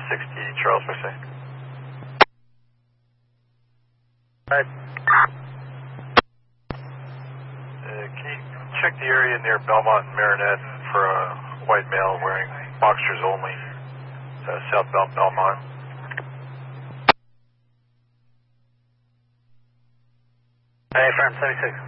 60 Charles, per se. Right. Can you check the area near Belmont and Marinette for a white male wearing boxers only, southbound Belmont? Hey, firm 76.